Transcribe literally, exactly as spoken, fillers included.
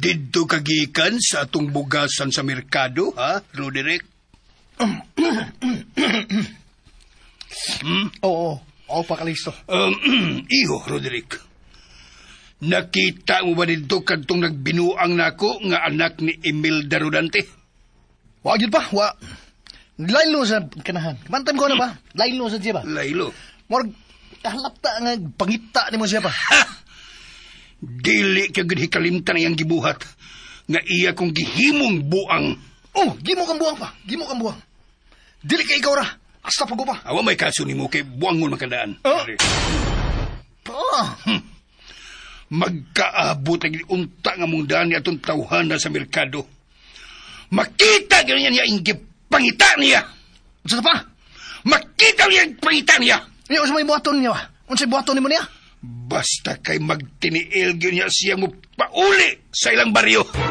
Didto kagikan sa atong bugasan sa merkado, ha, Roderick? hmm? Oo, oo pa kalisto. Um, iho, Roderick. Nakita mo ba dito kadtong nagbinuang nako nga anak ni Imelda Rodante? Wa gyud pa, wa. Laylo sa kanahan. Mantam ko na ba? Laylo sa siya ba? Laylo. Morg halapta nga pangita nimo siya ba? Ha! Dili ka gud hikalimtan ang gibuhat nga iya kong gihimong buang. Oh, gimo kang buang pa. Gimo kang buang. Dili ka ikaw ra. Hasta pag pa. Awa may kaso nimo kay buangon makadaan. Oh. Pa. Hmm. Magkaabot ang unta nga mong daan ni atong tawhana sa merkado. Makita ganyan niya ang pangita niya. Unsa pa? Makita niya ang pangita niya. Niya unsa may buhaton niya? Unsa buhaton nimo niya? Basta kay magtiniil niya siya mo pauli sa ilang baryo.